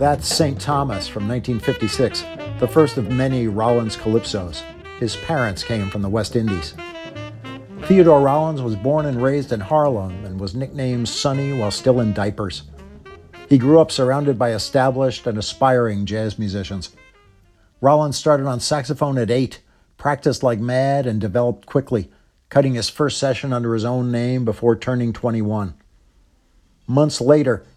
That's St. Thomas from 1956, the first of many Rollins calypsos. His parents came from the West Indies. Theodore Rollins was born and raised in Harlem and was nicknamed Sonny while still in diapers. He grew up surrounded by established and aspiring jazz musicians. Rollins started on saxophone at 8, practiced like mad, and developed quickly, cutting his first session under his own name before turning 21. Months later,